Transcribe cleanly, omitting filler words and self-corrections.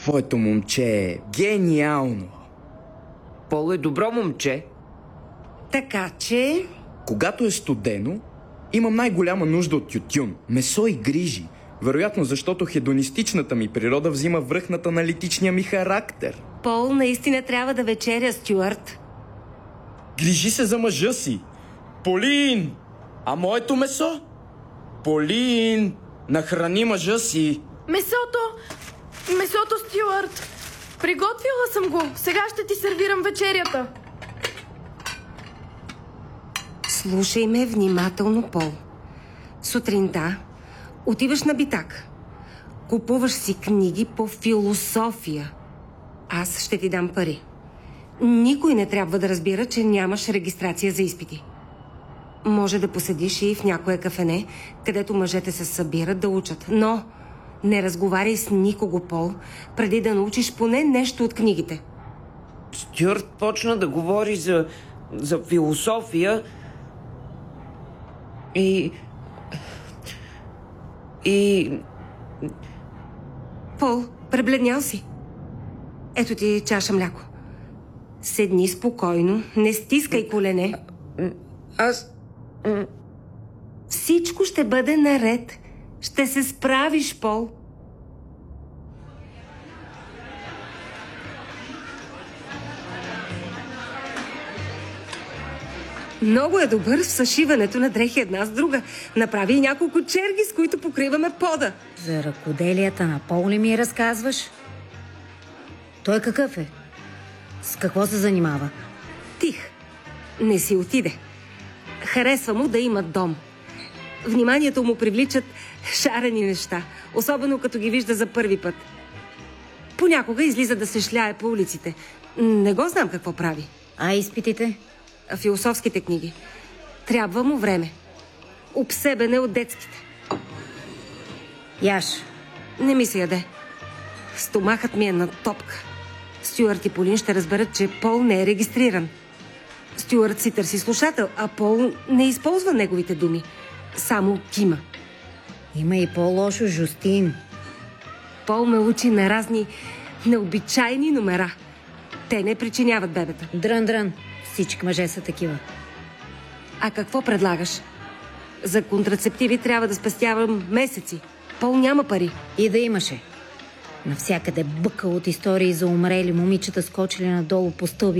Твоето момче е гениално. Пол е добро момче. Така че... Когато е студено, имам най-голяма нужда от тютюн, месо и грижи. Вероятно, защото хедонистичната ми природа взима връх над аналитичния ми характер. Пол наистина трябва да вечеря, Стюарт. Грижи се за мъжа си. Полин! А моето месо? Полин! Нахрани мъжа си. Месото, Стюарт! Приготвила съм го. Сега ще ти сервирам вечерята. Слушай ме внимателно, Пол. Сутринта отиваш на битак. Купуваш си книги по философия. Аз ще ти дам пари. Никой не трябва да разбира, че нямаш регистрация за изпити. Може да поседиш и в някое кафене, където мъжете се събират да учат. Но не разговаряй с никого, Пол, преди да научиш поне нещо от книгите. Стюарт почна да говори за философия и... Пол, пребледнял си. Ето ти чаша мляко. Седни спокойно, не стискай колене. Аз... Всичко ще бъде наред. Ще се справиш, Пол. Много е добър в съшиването на дрехи една с друга. Направи и няколко черги, с които покриваме пода. За ръкоделията на Пол ли ми разказваш? Той какъв е? С какво се занимава? Тих. Не си отиде. Харесва му да има дом. Вниманието му привличат шарени неща, особено като ги вижда за първи път. Понякога излиза да се шляе по улиците. Не го знам какво прави. А изпитите? Философските книги. Трябва му време. Обсебен е от детските. Яш. Не ми се яде. Стомахът ми е на топка. Стюарт и Полин ще разберат, че Пол не е регистриран. Стюарт си търси слушател, а Пол не използва неговите думи. Само кима. Има и по-лошо, Жустин. Пол ме учи на разни необичайни номера. Те не причиняват бебета. Дрън. Всички мъже са такива. А какво предлагаш? За контрацептиви трябва да спестявам месеци. Пол няма пари. И да имаше. Навсякъде бъка от истории за умрели момичета, скочили надолу по стълби